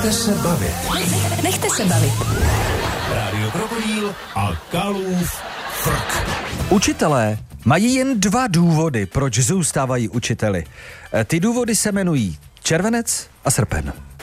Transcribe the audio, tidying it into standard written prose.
Nechte se bavit. Nechte se bavit. Rádio Krokodýl a Kalův frk. Učitelé mají jen 2 důvody, proč zůstávají učiteli. Ty důvody se jmenují červenec a srpen.